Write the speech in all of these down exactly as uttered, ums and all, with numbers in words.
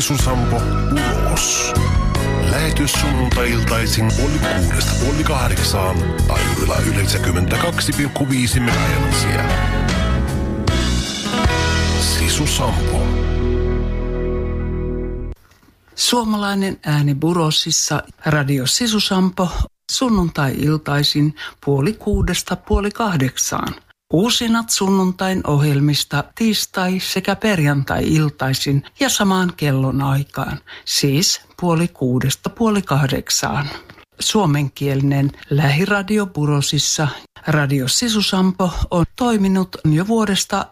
Sisu-Sampo ulos. Lähetys sunnuntai-iltaisin puoli kuudesta puoli kahdeksaan taajuudella yhdeksänkymmentäkaksi pilkku viisi megahertsiä. Sisu-Sampo. Suomalainen ääni Burosissa, Radio Sisu-Sampo, sunnuntai-iltaisin puoli kuudesta puoli kahdeksaan. Uusinat sunnuntain ohjelmista tiistai- sekä perjantai-iltaisin ja samaan kellon aikaan, siis puoli kuudesta puoli kahdeksaan. Suomenkielinen lähiradio Burosissa, Radio Sisu-Sampo, on toiminut jo vuodesta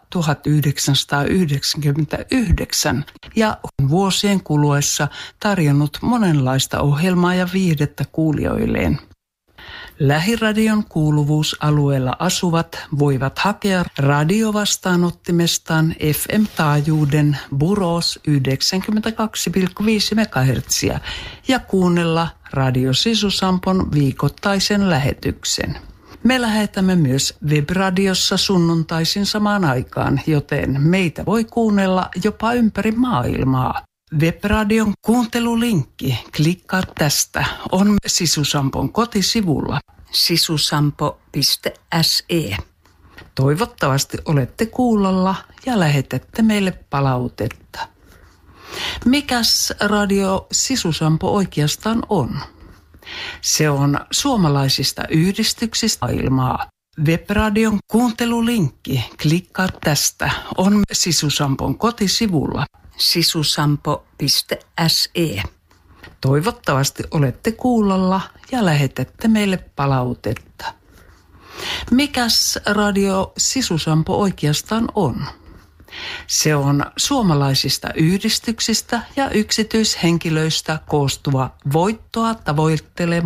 tuhatyhdeksänsataayhdeksänkymmentäyhdeksän ja on vuosien kuluessa tarjonnut monenlaista ohjelmaa ja viihdettä kuulijoilleen. Lähiradion kuuluvuusalueella asuvat voivat hakea radiovastaanottimestaan F M-taajuuden Buros yhdeksänkymmentäkaksi pilkku viisi megahertsiä ja kuunnella Radio Sisu-Sampon viikoittaisen lähetyksen. Me lähetämme myös webradiossa sunnuntaisin samaan aikaan, joten meitä voi kuunnella jopa ympäri maailmaa. Webradion kuuntelulinkki, klikkaa tästä, on Sisu-Sampon kotisivulla sisusampo piste s e. Toivottavasti olette kuulolla ja lähetätte meille palautetta. Mikäs Radio Sisu-Sampo oikeastaan on? Se on suomalaisista yhdistyksistä maailmaa. Webradion kuuntelulinkki, klikkaa tästä, on Sisu-Sampon kotisivulla sisusampo piste s e. Toivottavasti olette kuulolla ja lähetätte meille palautetta. Mikäs Radio Sisu-Sampo oikeastaan on? Se on suomalaisista yhdistyksistä ja yksityishenkilöistä koostuva voittoa tavoitteleva